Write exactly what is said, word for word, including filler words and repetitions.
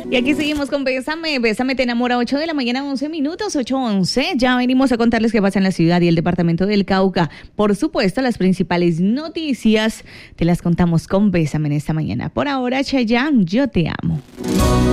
Y aquí seguimos con Bésame, Bésame te enamora, ocho de la mañana, once minutos, ocho once. Ya venimos a contarles qué pasa en la ciudad y el departamento del Cauca. Por supuesto, las principales noticias te las contamos con Bésame en esta mañana. Por ahora, Chayanne, yo te amo.